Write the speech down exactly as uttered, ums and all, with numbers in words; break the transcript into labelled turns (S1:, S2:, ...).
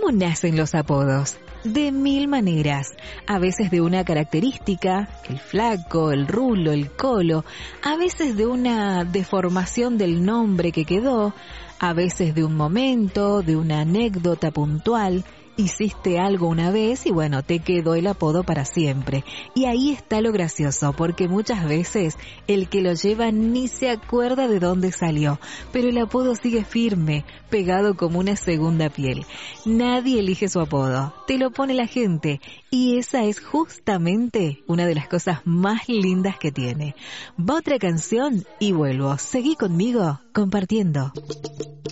S1: ¿Cómo nacen los apodos? De mil maneras, a veces de una característica, el flaco, el rulo, el colo, a veces de una deformación del nombre que quedó, a veces de un momento, de una anécdota puntual. Hiciste algo una vez y bueno, te quedó el apodo para siempre. Y ahí está lo gracioso, porque muchas veces el que lo lleva ni se acuerda de dónde salió, pero el apodo sigue firme, pegado como una segunda piel. Nadie elige su apodo, te lo pone la gente, y esa es justamente una de las cosas más lindas que tiene. Va otra canción y vuelvo. Seguí conmigo compartiendo.